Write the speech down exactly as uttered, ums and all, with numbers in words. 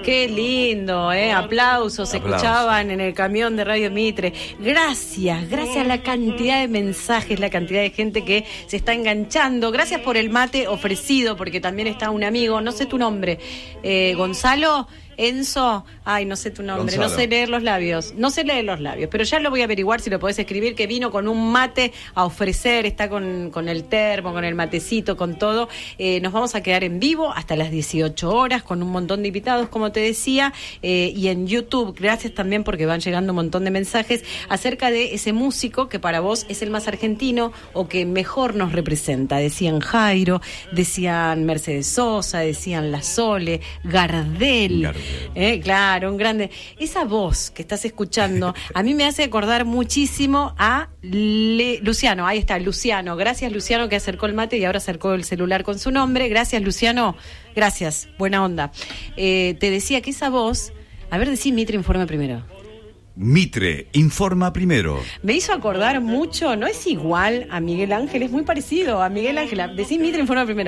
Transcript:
Qué lindo, ¿eh? Aplausos, se Aplausos. escuchaban en el camión de Radio Mitre. Gracias, gracias a la cantidad de mensajes, la cantidad de gente que se está enganchando. Gracias por el mate ofrecido, porque también está un amigo, no sé tu nombre, eh, Gonzalo, Enzo, ay, no sé tu nombre, Gonzalo. no sé leer los labios, no sé leer los labios, pero ya lo voy a averiguar si lo podés escribir, que vino con un mate a ofrecer, está con, con el termo, con el matecito, con todo. Eh, nos vamos a quedar en vivo hasta las dieciocho horas con un montón de invitados, como te decía, eh, y en YouTube, gracias también porque van llegando un montón de mensajes acerca de ese músico que para vos es el más argentino o que mejor nos representa. Decían Jairo, decían Mercedes Sosa, decían La Sole, Gardel. Gardel. Eh, claro, un grande. Esa voz que estás escuchando a mí me hace acordar muchísimo a Le- Luciano. Ahí está, Luciano. Gracias, Luciano, que acercó el mate y ahora acercó el celular con su nombre. Gracias, Luciano. Gracias, buena onda. Eh, te decía que esa voz, a ver, decí Mitre Informe primero. Mitre informa primero. Me hizo acordar mucho, no es igual a Miguel Ángel, es muy parecido a Miguel Ángel. Decí Mitre Informe primero.